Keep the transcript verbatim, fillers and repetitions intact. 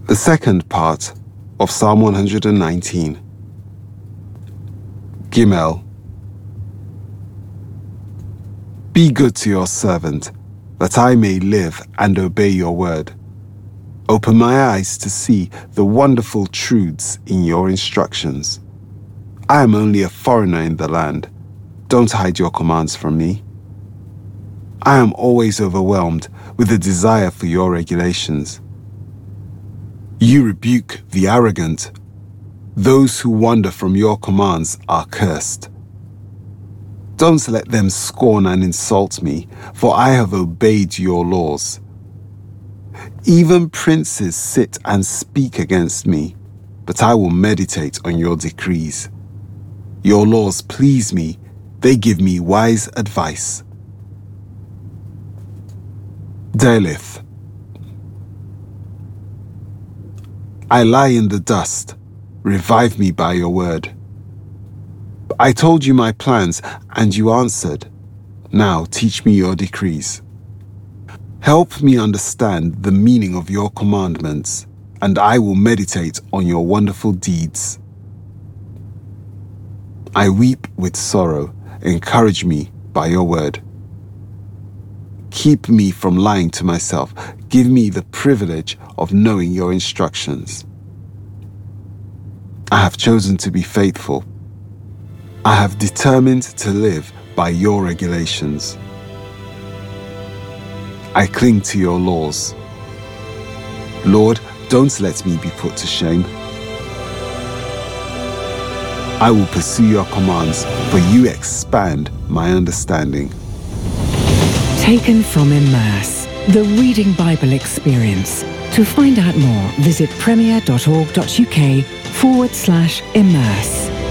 The second part of Psalm one hundred nineteen. Gimel. Be good to your servant, that I may live and obey your word. Open my eyes to see the wonderful truths in your instructions. I am only a foreigner in the land. Don't hide your commands from me. I am always overwhelmed with a desire for your regulations. You rebuke the arrogant. Those who wander from your commands are cursed. Don't let them scorn and insult me, for I have obeyed your laws. Even princes sit and speak against me, but I will meditate on your decrees. Your laws please me, they give me wise advice. Daleth. I lie in the dust, revive me by your word. I told you my plans, and you answered. Now teach me your decrees. Help me understand the meaning of your commandments, and I will meditate on your wonderful deeds. I weep with sorrow, encourage me by your word. Keep me from lying to myself. Give me the privilege of knowing your instructions. I have chosen to be faithful. I have determined to live by your regulations. I cling to your laws. Lord, don't let me be put to shame. I will pursue your commands, for you expand my understanding. Taken from Immerse, the Reading Bible Experience. To find out more, visit premier.org.uk forward slash immerse.